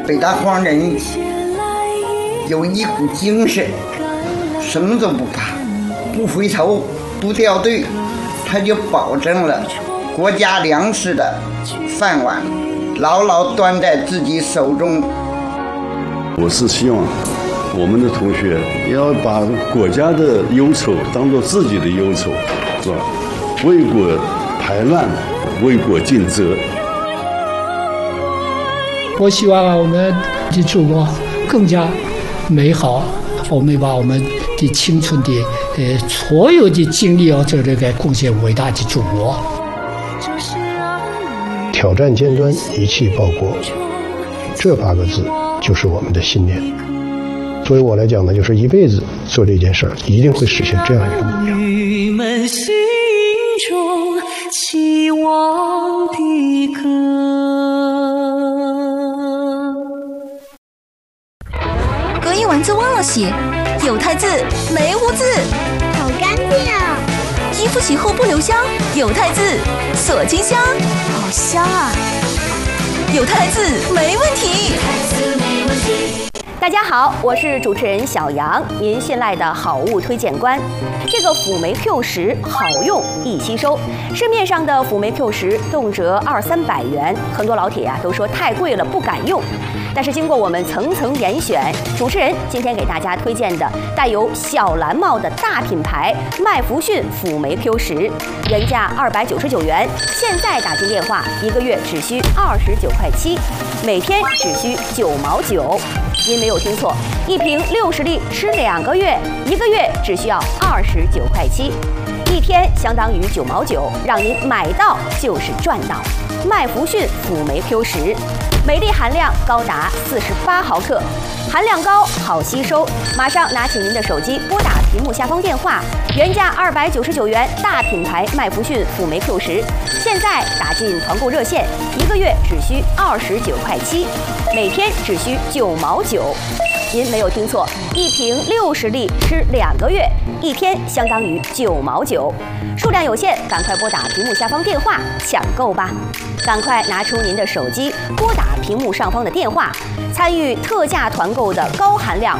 北大荒人有一股精神，什么都不怕，不回头，不掉队，他就保证了国家粮食的饭碗牢牢端在自己手中。 我是希望我们的同学要把国家的忧愁当作自己的忧愁，是吧？为国排难，为国尽责。 我希望我们的祖国更加美好，我们把我们的青春的所有的精力要做这个贡献伟大的祖国。 挑战尖端，一气报国，这8个字就是我们的信念。作为我来讲呢，就是一辈子做这件事儿，一定会实现这样一个目标。 你们心中期望的歌。 隔一晚自忘了洗，有汰渍没污渍， 好干净啊！ 衣服洗后不留香，有汰渍锁清香， 好香啊！ 有汰渍没问题。 大家好，我是主持人小杨，您信赖的好物推荐官。这个辅酶 Q10好用易吸收，市面上的辅酶 Q10动辄200-300元，很多老铁都说太贵了不敢用。但是经过我们层层严选，主持人今天给大家推荐的带有小蓝帽的大品牌麦弗逊辅酶 Q10，原价299元，现在打进电话1个月只需29块7，每天只需9毛9。您没有听错，一瓶60粒吃2个月，1个月只需要29块7，一天相当于9毛9，让您买到就是赚到。麦弗逊辅酶 Q10，每粒含量高达48毫克，含量高，好吸收。马上拿起您的手机，拨打屏幕下方电话，原价299元，大品牌麦弗逊辅酶 Q10，现在打进团购热线，1个月只需29块7，每天只需9毛9。您没有听错，一瓶60粒吃2个月，一天相当于9毛9，数量有限，赶快拨打屏幕下方电话抢购吧！赶快拿出您的手机，拨打屏幕上方的电话，参与特价团购的高含量